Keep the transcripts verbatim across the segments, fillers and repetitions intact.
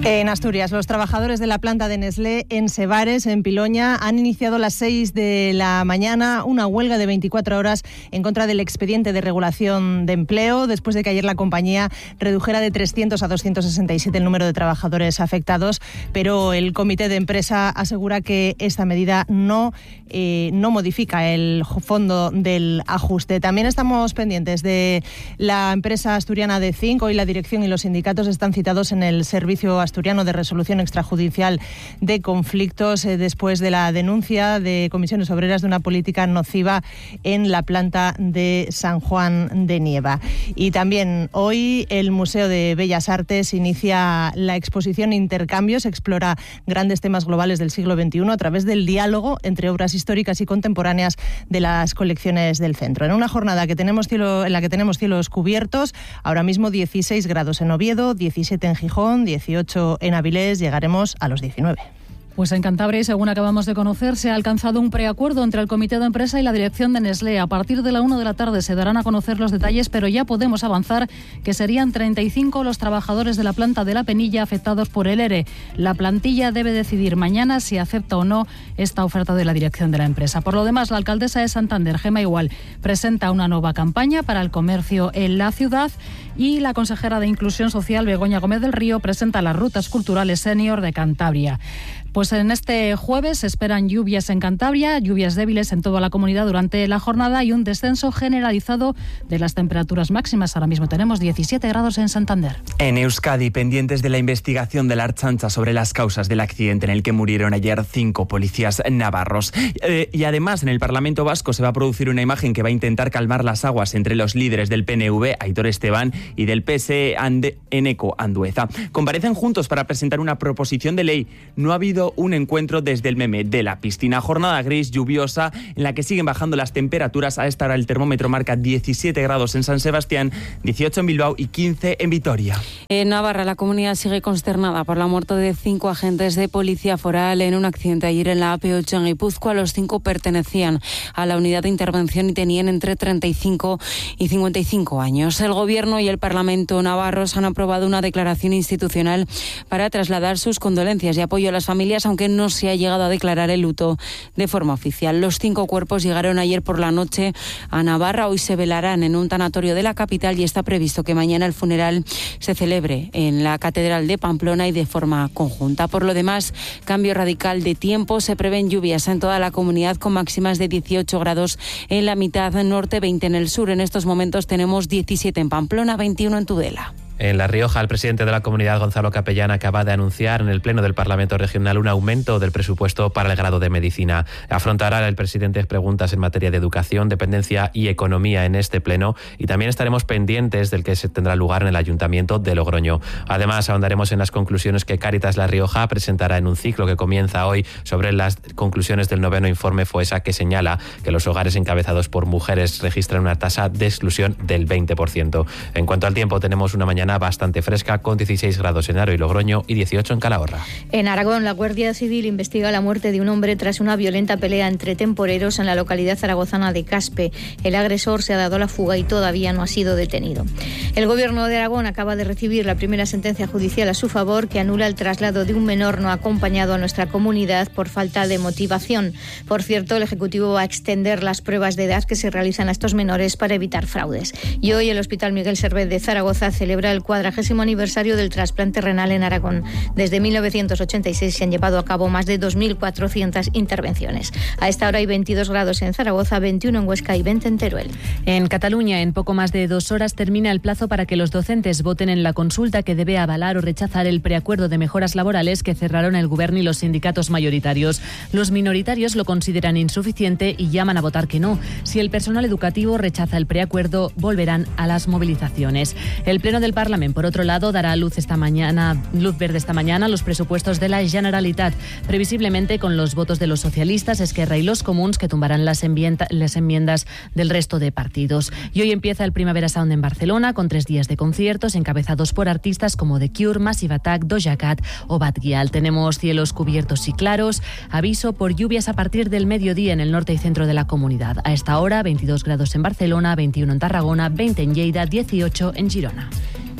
En Asturias, los trabajadores de la planta de Nestlé en Sevares, en Piloña, han iniciado a las seis de la mañana una huelga de veinticuatro horas en contra del expediente de regulación de empleo, después de que ayer la compañía redujera de trescientos a doscientos sesenta y siete el número de trabajadores afectados, pero el comité de empresa asegura que esta medida no, eh, no modifica el fondo del ajuste. También estamos pendientes de la empresa asturiana de Zinc. Hoy la dirección y los sindicatos están citados en el servicio asturiano de resolución extrajudicial de conflictos eh, después de la denuncia de comisiones obreras de una política nociva en la planta de San Juan de Nieva. Y también hoy el Museo de Bellas Artes inicia la exposición Intercambios, explora grandes temas globales del siglo veintiuno a través del diálogo entre obras históricas y contemporáneas de las colecciones del centro. En una jornada que tenemos cielo, en la que tenemos cielos cubiertos, ahora mismo dieciséis grados en Oviedo, diecisiete en Gijón, dieciocho en Avilés, llegaremos a los diecinueve. Pues en Cantabria, según acabamos de conocer, se ha alcanzado un preacuerdo entre el comité de empresa y la dirección de Nestlé. A partir de la una de la tarde se darán a conocer los detalles, pero ya podemos avanzar que serían treinta y cinco los trabajadores de la planta de La Penilla afectados por el ERE. La plantilla debe decidir mañana si acepta o no esta oferta de la dirección de la empresa. Por lo demás, la alcaldesa de Santander, Gema Igual, presenta una nueva campaña para el comercio en la ciudad y la consejera de Inclusión Social, Begoña Gómez del Río, presenta las rutas culturales senior de Cantabria. Pues en este jueves se esperan lluvias en Cantabria, lluvias débiles en toda la comunidad durante la jornada y un descenso generalizado de las temperaturas máximas. Ahora mismo tenemos diecisiete grados en Santander. En Euskadi, pendientes de la investigación de la Ertzaintza sobre las causas del accidente en el que murieron ayer cinco policías navarros. Eh, y además, en el Parlamento Vasco se va a producir una imagen que va a intentar calmar las aguas entre los líderes del P N V, Aitor Esteban, y del P S E, Ande, Eneco Andueza. Comparecen juntos para presentar una proposición de ley. No ha habido un encuentro desde el meme de la piscina. Jornada gris, lluviosa, en la que siguen bajando las temperaturas. A esta hora el termómetro marca diecisiete grados en San Sebastián, dieciocho en Bilbao y quince en Vitoria. En Navarra, la comunidad sigue consternada por la muerte de cinco agentes de policía foral en un accidente ayer en la A P ocho en Guipúzcoa. Los cinco pertenecían a la unidad de intervención y tenían entre treinta y cinco y cincuenta y cinco años. El Gobierno y el Parlamento navarros han aprobado una declaración institucional para trasladar sus condolencias y apoyo a las familias, aunque no se ha llegado a declarar el luto de forma oficial. Los cinco cuerpos llegaron ayer por la noche a Navarra. Hoy se velarán en un tanatorio de la capital y está previsto que mañana el funeral se celebre en la Catedral de Pamplona y de forma conjunta. Por lo demás, cambio radical de tiempo. Se prevén lluvias en toda la comunidad con máximas de dieciocho grados en la mitad norte, veinte en el sur. En estos momentos tenemos diecisiete en Pamplona, veintiuno en Tudela. En La Rioja, el presidente de la comunidad, Gonzalo Capellán, acaba de anunciar en el Pleno del Parlamento Regional un aumento del presupuesto para el grado de Medicina. Afrontará el presidente preguntas en materia de educación, dependencia y economía en este Pleno, y también estaremos pendientes del que se tendrá lugar en el Ayuntamiento de Logroño. Además, ahondaremos en las conclusiones que Cáritas La Rioja presentará en un ciclo que comienza hoy sobre las conclusiones del noveno informe FOESA, que señala que los hogares encabezados por mujeres registran una tasa de exclusión del veinte por ciento. En cuanto al tiempo, tenemos una mañana bastante fresca, con dieciséis grados en Aro y Logroño y dieciocho en Calahorra. En Aragón, la Guardia Civil investiga la muerte de un hombre tras una violenta pelea entre temporeros en la localidad zaragozana de Caspe. El agresor se ha dado a la fuga y todavía no ha sido detenido. El Gobierno de Aragón acaba de recibir la primera sentencia judicial a su favor que anula el traslado de un menor no acompañado a nuestra comunidad por falta de motivación. Por cierto, el Ejecutivo va a extender las pruebas de edad que se realizan a estos menores para evitar fraudes. Y hoy el Hospital Miguel Servet de Zaragoza celebra el cuadragésimo aniversario del trasplante renal en Aragón. Desde mil novecientos ochenta y seis se han llevado a cabo más de dos mil cuatrocientas intervenciones. A esta hora hay veintidós grados en Zaragoza, veintiuno en Huesca y veinte en Teruel. En Cataluña, en poco más de dos horas termina el plazo para que los docentes voten en la consulta que debe avalar o rechazar el preacuerdo de mejoras laborales que cerraron el Gobierno y los sindicatos mayoritarios. Los minoritarios lo consideran insuficiente y llaman a votar que no. Si el personal educativo rechaza el preacuerdo, volverán a las movilizaciones. El Pleno del Parlamento, por otro lado, dará luz esta mañana, luz verde esta mañana a los presupuestos de la Generalitat, previsiblemente con los votos de los socialistas, Esquerra y los Comuns, que tumbarán las, enmienda, las enmiendas del resto de partidos. Y hoy empieza el Primavera Sound en Barcelona, con tres días de conciertos encabezados por artistas como The Cure, Massive Attack, Doja Cat o Bad Gyal. Tenemos cielos cubiertos y claros, aviso por lluvias a partir del mediodía en el norte y centro de la comunidad. A esta hora, veintidós grados en Barcelona, veintiuno en Tarragona, veinte en Lleida, dieciocho en Girona.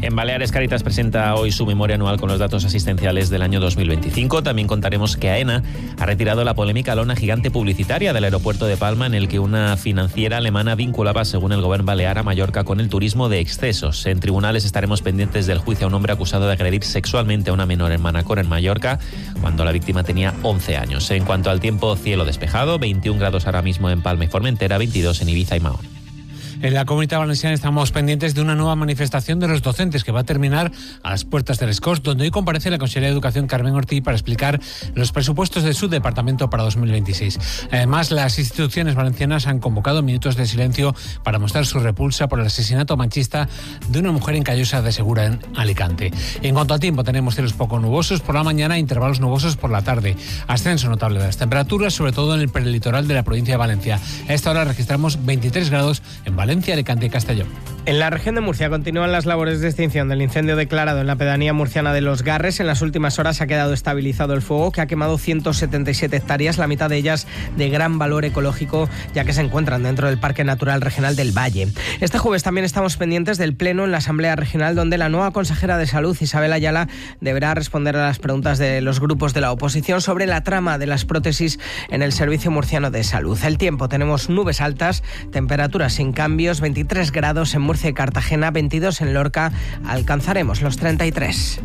En Baleares, Cáritas presenta hoy su memoria anual con los datos asistenciales del año dos mil veinticinco. También contaremos que AENA ha retirado la polémica lona gigante publicitaria del aeropuerto de Palma, en el que una financiera alemana vinculaba, según el gobierno balear, a Mallorca con el turismo de excesos. En tribunales estaremos pendientes del juicio a un hombre acusado de agredir sexualmente a una menor en Manacor, en Mallorca, cuando la víctima tenía once años. En cuanto al tiempo, cielo despejado, veintiún grados ahora mismo en Palma y Formentera, veintidós en Ibiza y Mahón. En la Comunidad Valenciana estamos pendientes de una nueva manifestación de los docentes que va a terminar a las puertas del Escós, donde hoy comparece la consellera de Educación, Carmen Ortiz, para explicar los presupuestos de su departamento para dos mil veintiséis. Además, las instituciones valencianas han convocado minutos de silencio para mostrar su repulsa por el asesinato machista de una mujer en Callosa de Segura, en Alicante. En cuanto al tiempo, tenemos cielos poco nubosos por la mañana e intervalos nubosos por la tarde. Ascenso notable de las temperaturas, sobre todo en el prelitoral de la provincia de Valencia. A esta hora registramos veintitrés grados en Valencia, Alicante y Castellón. En la región de Murcia continúan las labores de extinción del incendio declarado en la pedanía murciana de Los Garres. En las últimas horas ha quedado estabilizado el fuego, que ha quemado ciento setenta y siete hectáreas, la mitad de ellas de gran valor ecológico, ya que se encuentran dentro del Parque Natural Regional del Valle. Este jueves también estamos pendientes del pleno en la Asamblea Regional, donde la nueva consejera de Salud, Isabel Ayala, deberá responder a las preguntas de los grupos de la oposición sobre la trama de las prótesis en el Servicio Murciano de Salud. El tiempo, tenemos nubes altas, temperaturas sin cambios, veintitrés grados en Murcia y Cartagena, veintidós en Lorca, alcanzaremos los treinta y tres.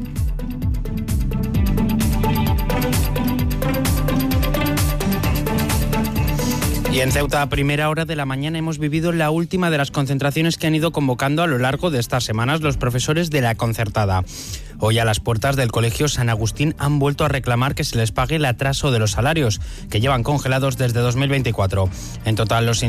Y en Ceuta, a primera hora de la mañana, hemos vivido la última de las concentraciones que han ido convocando a lo largo de estas semanas los profesores de la concertada. Hoy, a las puertas del Colegio San Agustín, han vuelto a reclamar que se les pague el atraso de los salarios, que llevan congelados desde dos mil veinticuatro. En total, los